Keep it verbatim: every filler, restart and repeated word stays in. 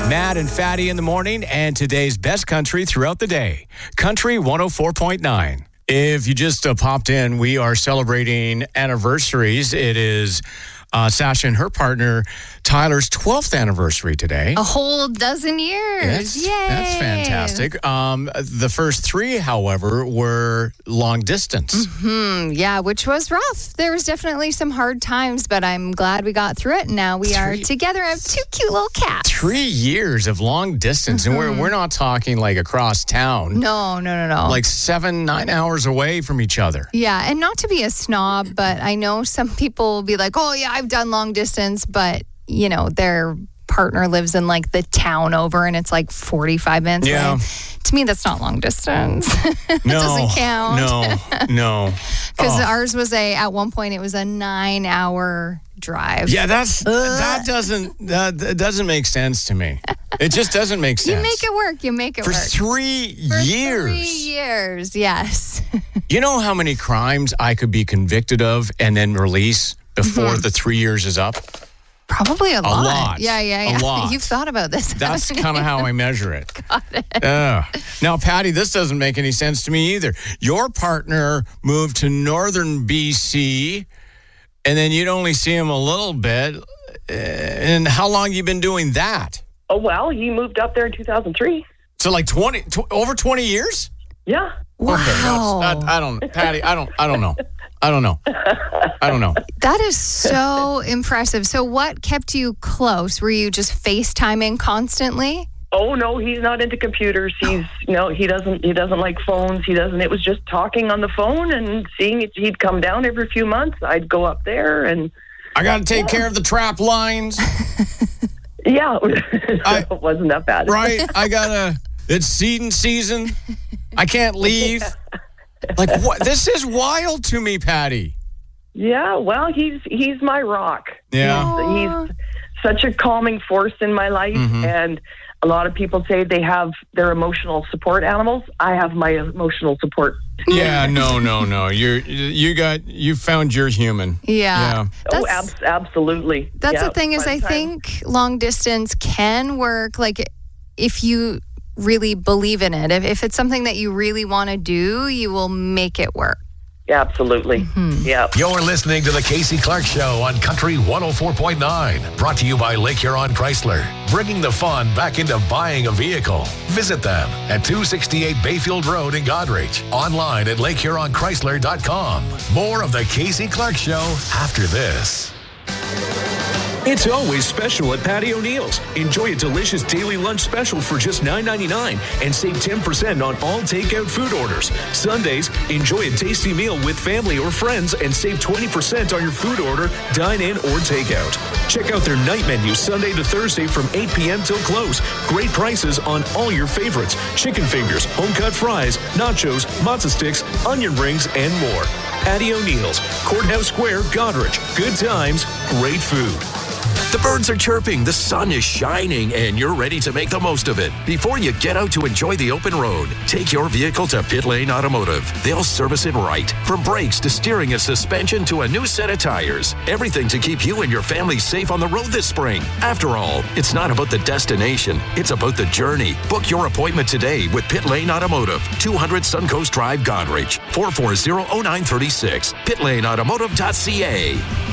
Matt and Fatty in the morning, and today's best country throughout the day. Country one oh four point nine. If you just uh, popped in, we are celebrating anniversaries. It is uh, Sasha and her partner Tyler's twelfth anniversary today. A whole dozen years. Yes, Yay. that's fantastic. Um, the first three, however, were long distance. Hmm. Yeah, which was rough. There was definitely some hard times, but I'm glad we got through it. Now we Three- are together. I have two cute little cats. Three years of long distance, Mm-hmm. and we're we're not talking like across town. No, no, no, no. Like seven, nine hours away from each other. Yeah, and not to be a snob, but I know some people will be like, oh, yeah, I've done long distance, but, you know, their partner lives in like the town over and it's like forty-five minutes Yeah. away. To me, that's not long distance. It No, doesn't count. no, no. Because Oh. ours was a, at one point, it was a nine hour drive. Yeah, that's that doesn't that, that doesn't make sense to me. It just doesn't make sense. You make it work. You make it for work. three For years. Three years, yes. You know how many crimes I could be convicted of and then release before Mm-hmm. the three years is up? Probably a, lot. lot. Yeah, yeah, A yeah. lot. You've thought about this. That's haven't kind of you? how I measure it. Got it. Uh, now, Patty, this doesn't make any sense to me either. Your partner moved to northern B C, and then you'd only see him a little bit. Uh, And how long you been doing that? Oh, well, he moved up there in two thousand three. So like twenty, tw- over twenty years? Yeah. Wow. Okay, that's, that, I don't, Patty, I don't, I don't know. I don't know. I don't know. That is so impressive. So what kept you close? Were you just FaceTiming constantly? Oh, no, he's not into computers. He's, you know, he doesn't, he doesn't like phones. He doesn't, it was just talking on the phone and seeing it. He'd come down every few months. I'd go up there and. I got to take care of the trap lines, Yeah, I- it wasn't that bad. right? I got to, it's seeding season. I can't leave. Like, what? This is wild to me, Patty. Yeah, well, he's, he's my rock. Yeah. Aw. He's such a calming force in my life. Mhm. And a lot of people say they have their emotional support animals. I have my emotional support. Yeah, no, no, no. You're, you got, you found your human. Yeah. Yeah. Oh, That's, ab- absolutely. that's Yeah, the thing is by I the time- think long distance can work like if you really believe in it. If, if it's something that you really want to do, you will make it work. Yeah, absolutely. Mm-hmm. Yeah. You're listening to the Casey Clark Show on Country one oh four point nine. Brought to you by Lake Huron Chrysler. Bringing the fun back into buying a vehicle. Visit them at two sixty-eight Bayfield Road in Godrich. Online at lake huron chrysler dot com. More of the Casey Clark Show after this. It's always special at Patty O'Neill's. Enjoy a delicious daily lunch special for just nine ninety-nine and save ten percent on all takeout food orders. Sundays, enjoy a tasty meal with family or friends and save twenty percent on your food order, dine in or takeout. Check out their night menu Sunday to Thursday from eight p.m. till close. Great prices on all your favorites. Chicken fingers, home-cut fries, nachos, matzo sticks, onion rings, and more. Patty O'Neill's, Courthouse Square, Godrich. Good times, great food. The birds are chirping, the sun is shining, and you're ready to make the most of it. Before you get out to enjoy the open road, take your vehicle to Pit Lane Automotive. They'll service it right. From brakes to steering and suspension to a new set of tires. Everything to keep you and your family safe on the road this spring. After all, it's not about the destination, it's about the journey. Book your appointment today with Pit Lane Automotive, two hundred Suncoast Drive, Godrich, four four zero, oh nine three six, pit lane automotive dot c a.